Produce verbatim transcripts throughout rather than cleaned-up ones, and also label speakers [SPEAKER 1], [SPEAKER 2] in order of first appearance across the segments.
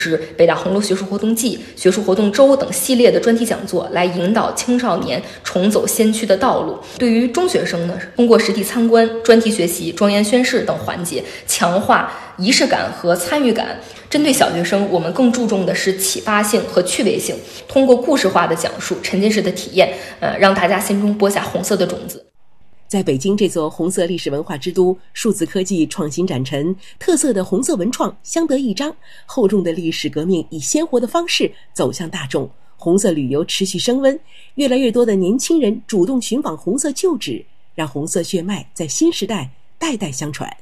[SPEAKER 1] 是北大红楼学术活动季、学术活动周等系列的专题讲座，来引导青少年重走先驱的道路。对于中学生呢，通过实地参观、专题学习、庄严宣誓等环节，强化仪式感和参与感。针对小学生，我们更注重的是启发性和趣味性，通过故事化的讲述、沉浸式的体验，呃，让大家心中播下红色的种子。
[SPEAKER 2] 在北京这座红色历史文化之都，数字科技创新展陈，特色的红色文创相得益彰，厚重的历史革命以鲜活的方式走向大众，红色旅游持续升温，越来越多的年轻人主动寻访红色旧址，让红色血脉在新时代代代相传。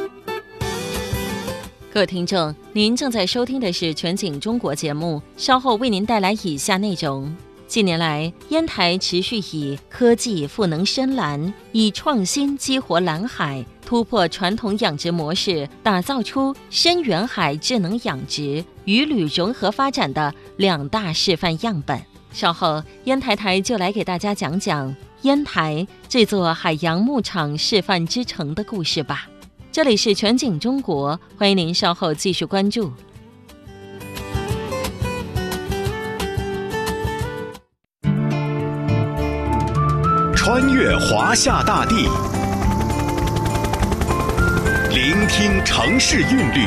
[SPEAKER 3] 各位听众，您正在收听的是全景中国节目，稍后为您带来以下内容。近年来，烟台持续以科技赋能深蓝，以创新激活蓝海，突破传统养殖模式，打造出深远海智能养殖、渔旅融合发展的两大示范样本。稍后，烟台台就来给大家讲讲烟台这座海洋牧场示范之城的故事吧。这里是全景中国，欢迎您稍后继续关注。
[SPEAKER 4] 穿越华夏大地，聆听城市韵律，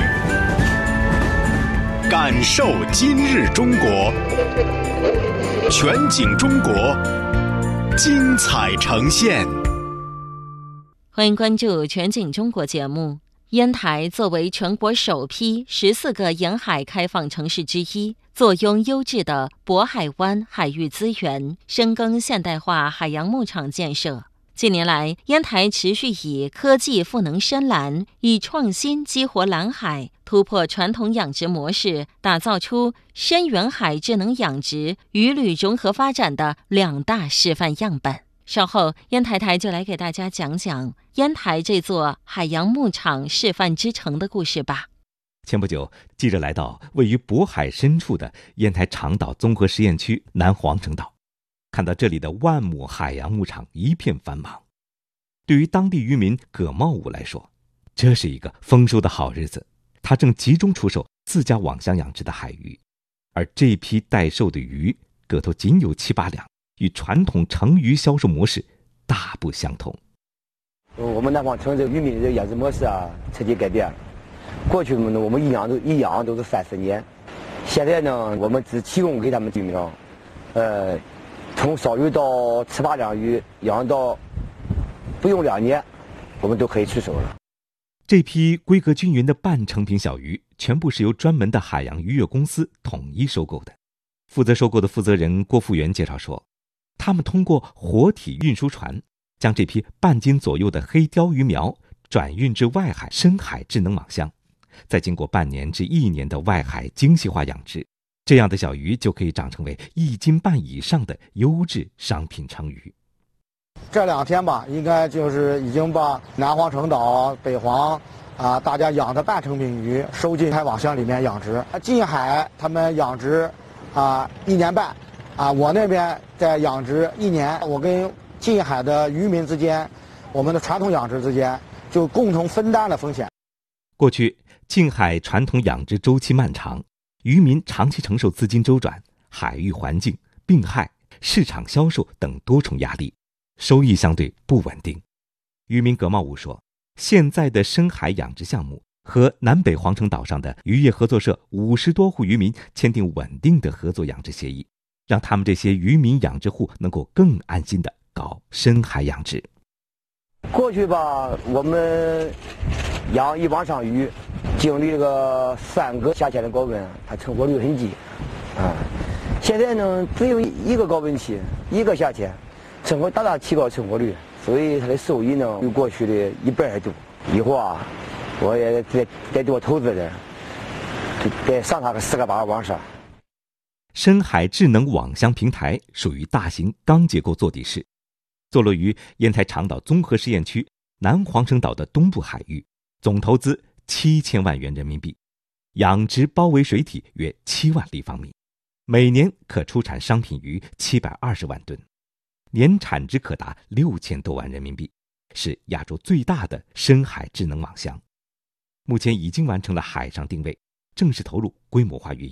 [SPEAKER 4] 感受今日中国。全景中国，精彩呈现。
[SPEAKER 3] 欢迎关注全景中国节目。烟台作为全国首批十四个沿海开放城市之一，坐拥优质的渤海湾海域资源，深耕现代化海洋牧场建设。近年来，烟台持续以科技赋能深蓝，以创新激活蓝海，突破传统养殖模式，打造出深远海智能养殖、渔旅融合发展的两大示范样本。稍后，烟台台就来给大家讲讲烟台这座海洋牧场示范之城的故事吧。
[SPEAKER 5] 前不久，记者来到位于渤海深处的烟台长岛综合实验区南黄城岛，看到这里的万亩海洋牧场一片繁忙。对于当地渔民葛茂武来说，这是一个丰收的好日子，他正集中出售自家网箱养殖的海鱼，而这批待售的鱼个头仅有七八两，与传统成鱼销售模式大不相同。
[SPEAKER 6] 我们南方城这个渔民的养殖模式啊，彻底改变了。过去呢，我们一养都一养都是三四年，现在呢，我们只提供给他们渔民，呃，从烧鱼到七八两鱼，养到不用两年，我们都可以出手了。
[SPEAKER 5] 这批规格均匀的半成品小鱼，全部是由专门的海洋渔业公司统一收购的。负责收购的负责人郭富元介绍说，他们通过活体运输船，将这批半斤左右的黑鲷鱼苗转运至外海深海智能网箱，再经过半年至一年的外海精细化养殖，这样的小鱼就可以长成为一斤半以上的优质商品成鱼。
[SPEAKER 7] 这两天吧，应该就是已经把南黄城岛、北黄啊，大家养的半成品鱼收进海网箱里面养殖。近海他们养殖啊一年半，啊，我那边在养殖一年，我跟近海的渔民之间，我们的传统养殖之间就共同分担了风险。
[SPEAKER 5] 过去近海传统养殖周期漫长，渔民长期承受资金周转、海域环境、病害、市场销售等多重压力，收益相对不稳定。渔民葛茂武说，现在的深海养殖项目和南北黄城岛上的渔业合作社五十多户渔民签订稳定的合作养殖协议，让他们这些渔民养殖户能够更安心地搞深海养殖。
[SPEAKER 6] 过去吧，我们养一网上鱼，经历个三个夏天的高温，它成活率很低，啊，现在呢只有一个高温期，一个夏天，成活大大提高成活率，所以它的收益呢比过去的一半还多。以后啊，我也再再多投资点，再上它个十个八个网上。
[SPEAKER 5] 深海智能网箱平台属于大型钢结构座底式，坐落于烟台长岛综合实验区南黄城岛的东部海域，总投资七千万元人民币，养殖包围水体约七万立方米，每年可出产商品鱼七百二十万吨，年产值可达六千多万人民币，是亚洲最大的深海智能网箱。目前已经完成了海上定位，正式投入规模化运营。